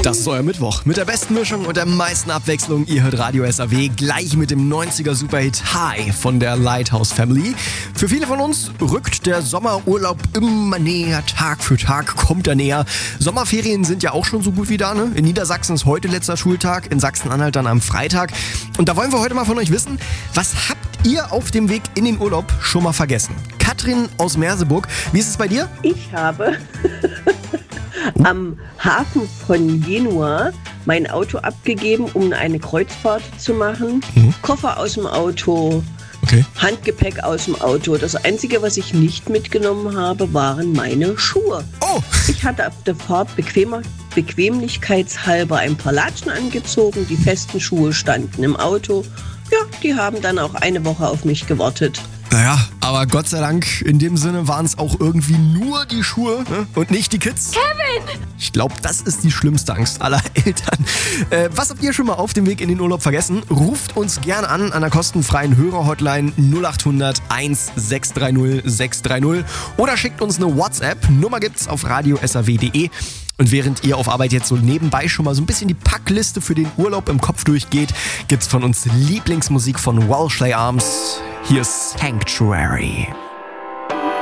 Das ist euer Mittwoch. Mit der besten Mischung und der meisten Abwechslung. Ihr hört Radio SAW gleich mit dem 90er Superhit High von der Lighthouse Family. Für viele von uns rückt der Sommerurlaub immer näher. Tag für Tag kommt er näher. Sommerferien sind ja auch schon so gut wie da, ne? In Niedersachsen ist heute letzter Schultag, in Sachsen-Anhalt dann am Freitag. Und da wollen wir heute mal von euch wissen, was habt ihr auf dem Weg in den Urlaub schon mal vergessen? Katrin aus Merseburg, wie ist es bei dir? Ich habe am Hafen von Genua mein Auto abgegeben, um eine Kreuzfahrt zu machen. Koffer aus dem Auto, Okay. Handgepäck aus dem Auto. Das Einzige, was ich nicht mitgenommen habe, waren meine Schuhe. Oh! Ich hatte auf der Fahrt bequemlichkeitshalber ein paar Latschen angezogen. Die festen Schuhe standen im Auto. Ja, die haben dann auch eine Woche auf mich gewartet. Naja, aber Gott sei Dank, in dem Sinne waren es auch irgendwie nur die Schuhe, ne? Und nicht die Kids. Kevin! Ich glaube, das ist die schlimmste Angst aller Eltern. Was habt ihr schon mal auf dem Weg in den Urlaub vergessen? Ruft uns gern an der kostenfreien Hörerhotline 0800 1630 630 oder schickt uns eine WhatsApp. Nummer gibt's auf radiosaw.de. Und während ihr auf Arbeit jetzt so nebenbei schon mal so ein bisschen die Packliste für den Urlaub im Kopf durchgeht, gibt's von uns Lieblingsmusik von Welsh Arms. Hier ist Sanctuary.